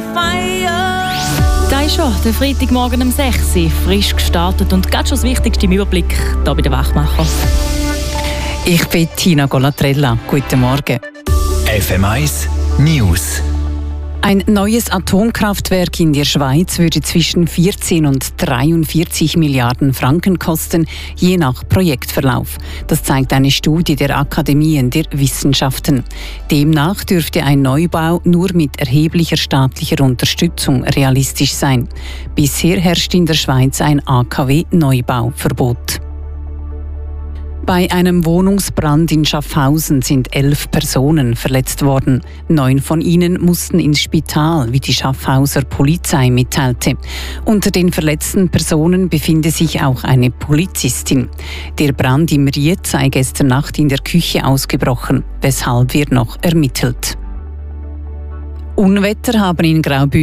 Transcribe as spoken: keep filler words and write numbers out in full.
fire. Da ist schon der Freitagmorgen um sechs Uhr, frisch gestartet und ganz schon das Wichtigste im Überblick hier bei den Wachmachern. Ich bin Tina Golatrella. Guten Morgen. F M eins News. Ein neues Atomkraftwerk in der Schweiz würde zwischen vierzehn und dreiundvierzig Milliarden Franken kosten, je nach Projektverlauf. Das zeigt eine Studie der Akademien der Wissenschaften. Demnach dürfte ein Neubau nur mit erheblicher staatlicher Unterstützung realistisch sein. Bisher herrscht in der Schweiz ein A K W-Neubauverbot. Bei einem Wohnungsbrand in Schaffhausen sind elf Personen verletzt worden. Neun von ihnen mussten ins Spital, wie die Schaffhauser Polizei mitteilte. Unter den verletzten Personen befinde sich auch eine Polizistin. Der Brand im Ried sei gestern Nacht in der Küche ausgebrochen, weshalb wird noch ermittelt. Unwetter haben in Graubünden